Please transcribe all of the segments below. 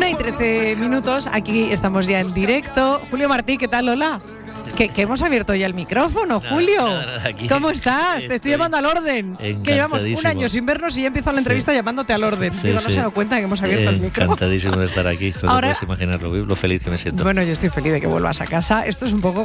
1:13, aquí estamos ya en directo. Julio Martí, ¿qué tal? Hola. Que hemos abierto ya el micrófono, Julio. ¿Cómo estás? Te estoy llamando al orden. Que llevamos un año sin vernos y ya empiezo la entrevista llamándote al orden. Digo, no se ha dado cuenta que hemos abierto el micrófono. Encantadísimo de estar aquí. No ahora, te puedes imaginar lo feliz que me siento. Bueno, yo estoy feliz de que vuelvas a casa. Esto es un poco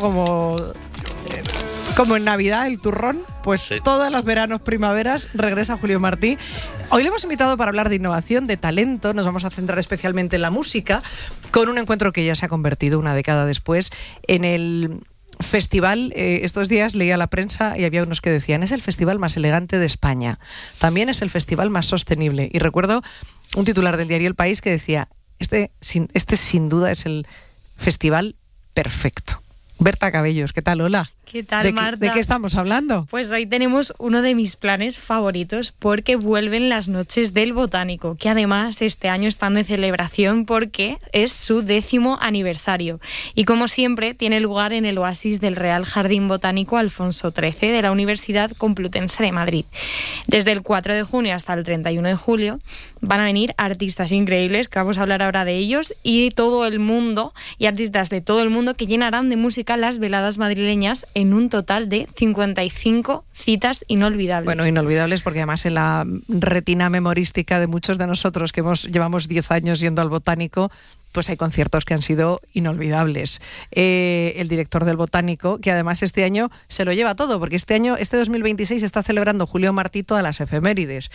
como en Navidad, el turrón, pues sí. Todas las veranos, primaveras, regresa Julio Martí. Hoy le hemos invitado para hablar de innovación, de talento. Nos vamos a centrar especialmente en la música, con un encuentro que ya se ha convertido una década después en el festival. Estos días leía la prensa y había unos que decían: es el festival más elegante de España. También es el festival más sostenible. Y recuerdo un titular del diario El País que decía: este sin duda es el festival perfecto. Berta Cabellos, ¿qué tal? Hola. ¿Qué tal, Marta? ¿De qué estamos hablando? Pues hoy tenemos uno de mis planes favoritos, porque vuelven las Noches del Botánico, que además este año están de celebración porque es su 10º aniversario. Y como siempre, tiene lugar en el oasis del Real Jardín Botánico Alfonso XIII de la Universidad Complutense de Madrid. Desde el 4 de junio hasta el 31 de julio van a venir artistas increíbles, que vamos a hablar ahora de ellos, y todo el mundo, y artistas de todo el mundo que llenarán de música las veladas madrileñas en un total de 55 citas inolvidables. Bueno, inolvidables porque además en la retina memorística de muchos de nosotros que llevamos 10 años yendo al Botánico, pues hay conciertos que han sido inolvidables. El director del Botánico, que además este año se lo lleva todo, porque este 2026 está celebrando Julio Martí todas las efemérides.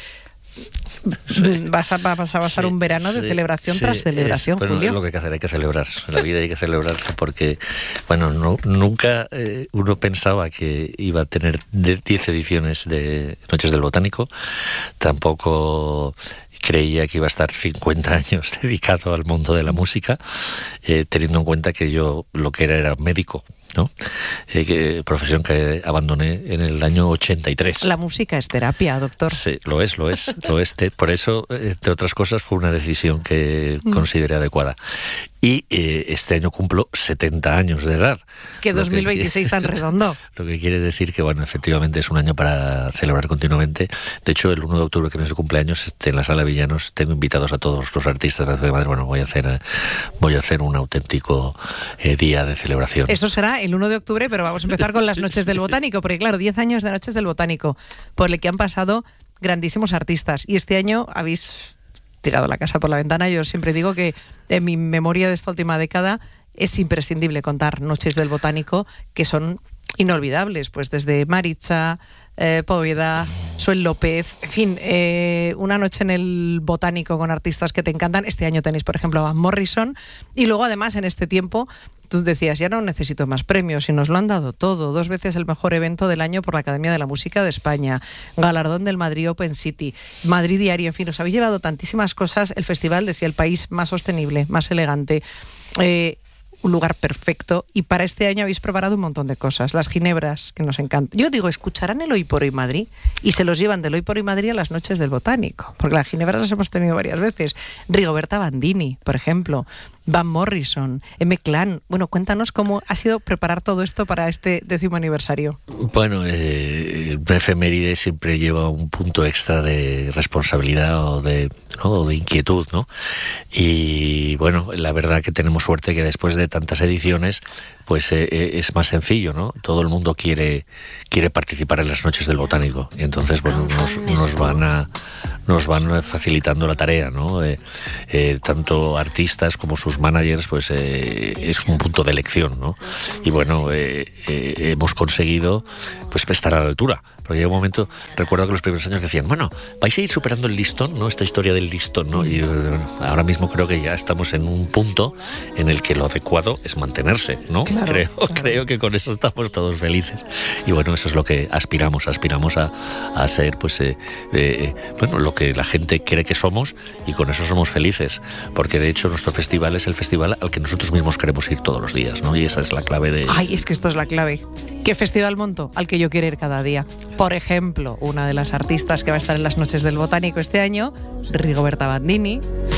Sí. Vas a pasar un verano de celebración tras celebración, Julio. Es lo que hay que hacer, hay que celebrar. En la vida hay que celebrar porque, bueno, nunca uno pensaba que iba a tener 10 ediciones de Noches del Botánico. Tampoco creía que iba a estar 50 años dedicado al mundo de la música, teniendo en cuenta que yo lo que era médico, ¿no? Profesión que abandoné en el año 83. La música es terapia, doctor. Sí, lo es. Por eso, entre otras cosas, fue una decisión que consideré adecuada. Y este año cumplo 70 años de edad. Que 2026 tan redondo. Lo que quiere decir que, bueno, efectivamente es un año para celebrar continuamente. De hecho, el 1 de octubre, que es mi cumpleaños, en la Sala Villanos, tengo invitados a todos los artistas de la ciudad de Madrid. Bueno, voy a hacer un auténtico día de celebración. Eso será el 1 de octubre, pero vamos a empezar con las Noches del Botánico, porque claro, 10 años de Noches del Botánico, por el que han pasado grandísimos artistas. Y este año habéis tirado la casa por la ventana. Yo siempre digo que en mi memoria de esta última década es imprescindible contar Noches del Botánico, que son inolvidables, pues desde Maritza, Poveda, Suel López, en fin, una noche en el Botánico con artistas que te encantan. Este año tenéis, por ejemplo, a Van Morrison, y luego además en este tiempo tú decías: ya no necesito más premios, y nos lo han dado todo. 2 veces el mejor evento del año por la Academia de la Música de España, galardón del Madrid Open City, Madrid Diario, en fin, os habéis llevado tantísimas cosas. El festival, decía El País, más sostenible, más elegante, un lugar perfecto, y para este año habéis preparado un montón de cosas. Las ginebras, que nos encantan. Yo digo, escucharán el Hoy por Hoy Madrid y se los llevan del Hoy por Hoy Madrid a las Noches del Botánico, porque las ginebras las hemos tenido varias veces. Rigoberta Bandini, por ejemplo, Van Morrison, M-Clan. Bueno, cuéntanos cómo ha sido preparar todo esto para este 10º aniversario. Bueno, una efeméride siempre lleva un punto extra de responsabilidad o de inquietud, ¿no? Y bueno, la verdad que tenemos suerte que después de tantas ediciones, pues es más sencillo, ¿no? Todo el mundo quiere participar en las Noches del Botánico, y entonces, bueno, nos van facilitando la tarea, ¿no? Tanto artistas como sus managers, pues es un punto de elección, ¿no? Y bueno, hemos conseguido pues estar a la altura. Porque llega un momento, recuerdo que los primeros años decían: bueno, vais a ir superando el listón, ¿no? Esta historia del listón, ¿no? Y bueno, ahora mismo creo que ya estamos en un punto en el que lo adecuado es mantenerse, ¿no? Claro, creo que con eso estamos todos felices. Y bueno, eso es lo que aspiramos a ser, pues, bueno, lo que la gente cree que somos, y con eso somos felices. Porque de hecho nuestro festival es el festival al que nosotros mismos queremos ir todos los días, ¿no? Y esa es la clave de... Ay, es que esto es la clave. ¿Qué festival monto? Al que yo quiero ir cada día. Por ejemplo, una de las artistas que va a estar en las Noches del Botánico este año, Rigoberta Bandini.